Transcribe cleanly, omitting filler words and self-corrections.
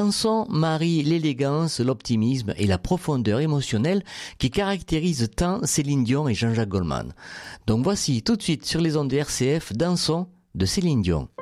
Chanson marie l'élégance, l'optimisme et la profondeur émotionnelle qui caractérisent tant Céline Dion et Jean-Jacques Goldman. Donc voici tout de suite sur les ondes de RCF Dansons de Céline Dion.